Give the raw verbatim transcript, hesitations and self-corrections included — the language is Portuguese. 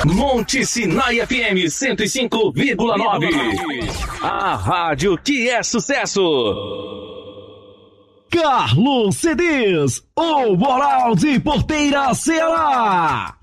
Monte Sinai F M cento e cinco vírgula nove. A rádio que é sucesso. Carlos C Ds, o Moral de Porteira Ceará.